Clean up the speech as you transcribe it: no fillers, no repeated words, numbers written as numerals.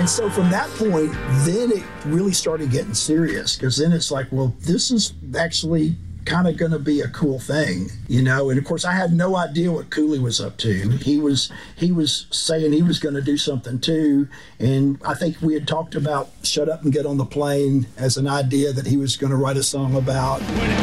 so from that point, then it really started getting serious, because then it's like, well, this is actually kind of going to be a cool thing, you know. And of course, I had no idea what Cooley was up to. He was saying he was going to do something too, and I think we had talked about "Shut Up and Get on the Plane" as an idea that he was going to write a song about.